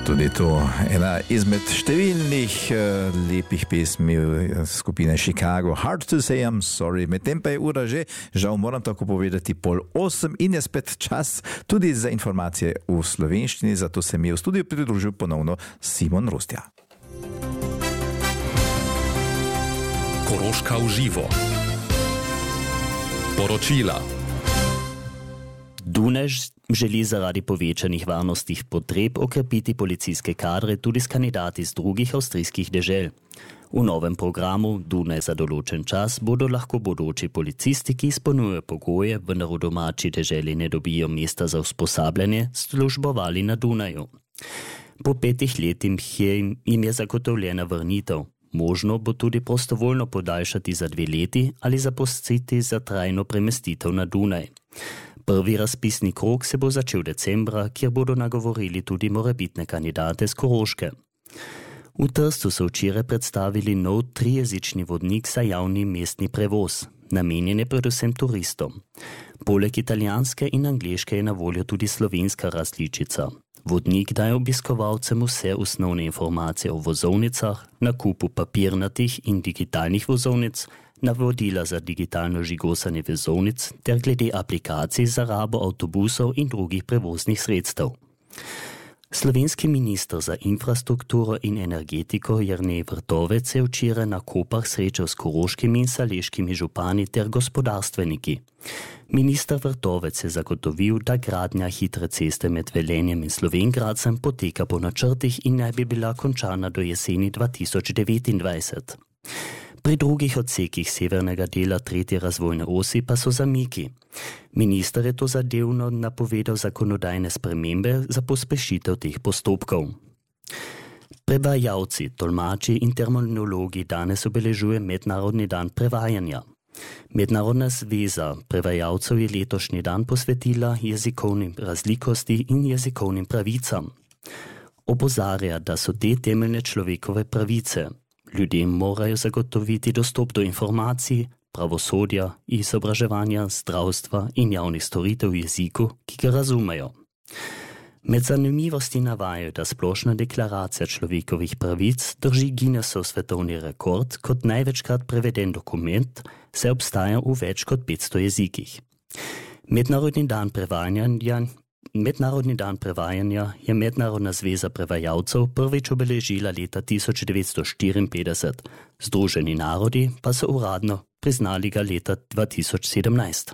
Tudi to ena izmed številnih lepih pesmi skupine Chicago. Hard to say I'm sorry. Medtem pa je ura že, žal moram tako povedati, 7:30 in je spet čas tudi za informacije v slovenščini, zato se mi je v studiu pridružil ponovno Simon Rostja. Koroška v živo. Poročila. Dunaj želi zaradi povečanih varnostnih potreb okrepiti policijske kadre tudi s kandidati z drugih avstrijskih dežel. V novem programu Dunaj za določen čas bodo lahko bodoči policisti, ki izpolnjujejo pogoje, vendar v domači deželi ne dobijo mesta za usposabljanje, službovali na Dunaju. Po 5 letih jim je zagotovljena vrnitev. Možno bo tudi prostovoljno podaljšati za 2 leti ali zaposliti za trajno premestitev na Dunaj. Prvi razpisni krog se bo začel decembra, kjer bodo nagovorili tudi morebitne kandidate z Koroške. V Trstu so včeraj predstavili nov 3-jezični vodnik za javni mestni prevoz, namenjen je predvsem turistom. Poleg italijanske in angleške je na voljo tudi slovenska različica. Vodnik daje obiskovalcem vse osnovne informacije o vozovnicah, nakupu papirnatih in digitalnih vozovnic, navodila za digitalno žigosanje vozovnic ter glede aplikacij za rabo avtobusov in drugih prevoznih sredstev. Slovenski minister za infrastrukturo in energetiko Jernej Vrtovec se je včeraj na Kopah srečal s koroškimi in šaleškimi župani ter gospodarstveniki. Minister Vrtovec je zagotovil, da gradnja hitre ceste med Velenjem in Slovenj Gradcem poteka po načrtih in naj bi bila končana do jeseni 2029. Pri drugih odsekih severnega dela 3. razvojne osi pa so zamiki. Minister je to zadevno napovedal zakonodajne spremembe za pospešitev teh postopkov. Prevajalci, tolmači in terminologi danes obeležuje Mednarodni dan prevajanja. Mednarodna zveza prevajalcev je letošnji dan posvetila jezikovnim razlikosti in jezikovnim pravicam. Opozarja, da so te temeljne človekove pravice. Ljudem morajo zagotoviti dostop do informacij, pravosodja, izobraževanja, zdravstva in javnih storitev v jeziku, ki ga razumejo. Med zanimivosti navajajo, da splošna deklaracija človekovih pravic drži Guinnessov svetovni rekord kot največkrat preveden dokument, saj obstaja v več kot 500 jezikih. Mednarodni dan prevajanja je Mednarodna zveza prevajalcev prvič obeležila leta 1954, Združeni narodi pa so uradno priznali ga leta 2017.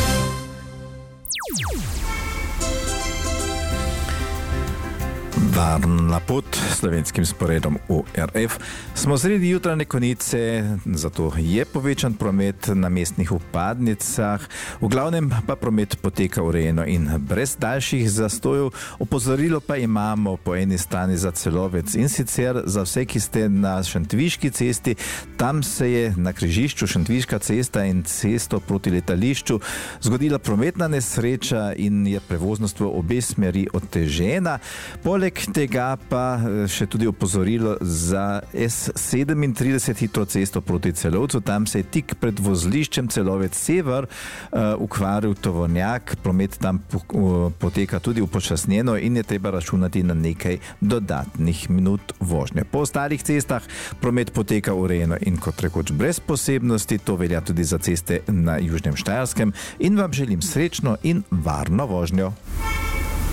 Varna pot slovenskim sporedom v RF. Smo sredi jutranje konice, zato je povečan promet na mestnih vpadnicah. V glavnem pa promet poteka urejeno in brez daljših zastojev. Opozorilo pa imamo po eni strani za Celovec in sicer za vse, ki ste na Šentviški cesti. Tam se je na križišču Šentviška cesta in cesto proti letališču zgodila prometna nesreča in je prevoznost v obe smeri otežena. Poleg tega pa še tudi opozorilo za S37 hitro cesto proti Celovcu. Tam se je tik pred vozliščem Celovec Sever ukvaril tovornjak. Promet tam poteka tudi upočasnjeno in je treba računati na nekaj dodatnih minut vožnje. Po ostalih cestah promet poteka urejeno in kot rekoč brez posebnosti. To velja tudi za ceste na Južnem Štajerskem in vam želim srečno in varno vožnjo.